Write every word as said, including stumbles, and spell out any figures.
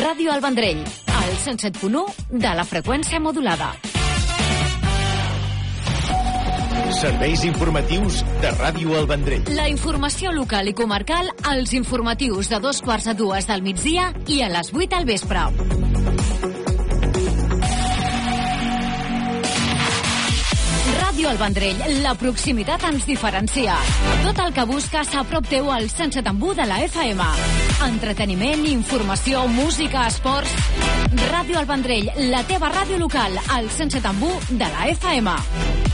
Ràdio El Vendrell, al cent set punt u de la freqüència modulada. Serveis informatius de Ràdio El Vendrell. La informació local i comarcal als informatius de dos quarts a dues del migdia i a les vuit al vespre. Ràdio El Vendrell, la proximitat ens diferencia. Tot el que busques a prop teu al cent set punt u de la F M. Entreteniment, informació, música, esports... Ràdio El Vendrell, la teva ràdio local, al cent set punt u de la F M.